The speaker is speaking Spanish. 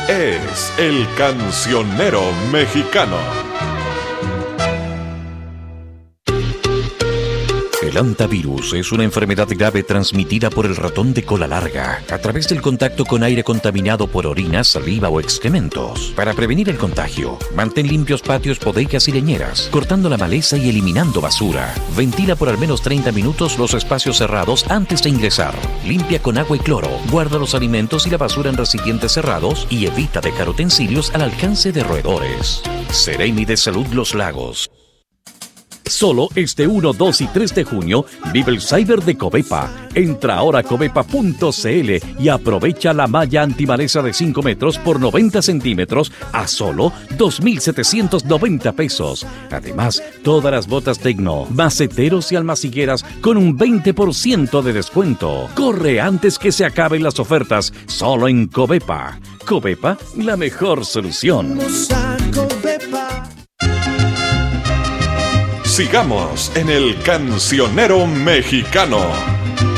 es el Cancionero Mexicano. El hantavirus es una enfermedad grave transmitida por el ratón de cola larga a través del contacto con aire contaminado por orina, saliva o excrementos. Para prevenir el contagio, mantén limpios patios, bodegas y leñeras, cortando la maleza y eliminando basura. Ventila por al menos 30 minutos los espacios cerrados antes de ingresar. Limpia con agua y cloro. Guarda los alimentos y la basura en recipientes cerrados y evita dejar utensilios al alcance de roedores. Seremi de Salud Los Lagos. Solo este 1, 2 y 3 de junio vive el Cyber de Covepa. Entra ahora a covepa.cl y aprovecha la malla antimaleza de 5 metros por 90 centímetros a solo 2,790 pesos. Además, todas las botas Tecno, maceteros y almacigueras con un 20% de descuento. Corre antes que se acaben las ofertas, solo en Covepa. Covepa, la mejor solución. Sigamos en el Cancionero Mexicano.